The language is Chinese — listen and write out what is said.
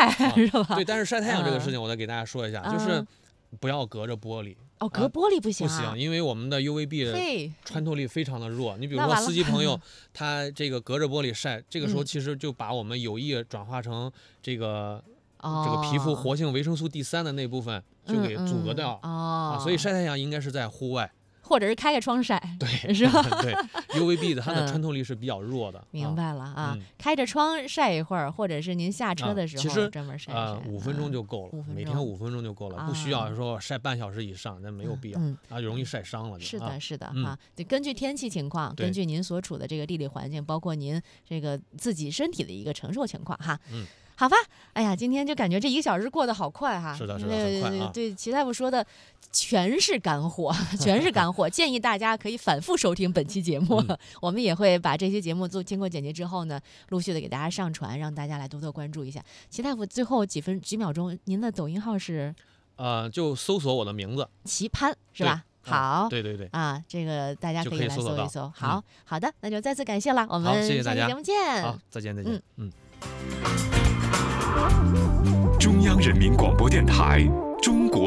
晒，是吧？ 对，但是晒太阳这个事情，我再给大家说一下，就是不要隔着玻璃。 隔玻璃不行不行，因为我们的 UVB 穿透力非常的弱。你比如说司机朋友，他这个隔着玻璃晒，这个时候其实就把我们有益转化成这个皮肤活性维生素D3的那部分就给阻隔掉所以晒太阳应该是在户外。 或者是开个窗晒， 对， 是吧？ 对 ，UVB 的它的穿透力是比较弱的。 明白了啊，开着窗晒一会儿，或者是您下车的时候， 其实专门晒一晒 ，5分钟就够了，每天5分钟就够了，不需要说晒半小时以上，那没有必要，容易晒伤了。 是的，是的啊，得根据天气情况，根据您所处的这个地理环境，包括您这个自己身体的一个承受情况哈。好吧，哎呀，今天就感觉这1个小时过得好快哈。 是的，是的，很快啊。 对，齐大夫说的全是干货，全是干货。建议大家可以反复收听本期节目，我们也会把这些节目经过剪辑之后呢，陆续的给大家上传，让大家来多多关注一下。齐大夫，最后几秒钟，您的抖音号是？ 就搜索我的名字， 齐潘是吧？好， 对啊，这个大家可以来搜一搜。好的，那就再次感谢了，我们谢谢大家， 下期节目见。 好，再见。 中央人民广播电台中国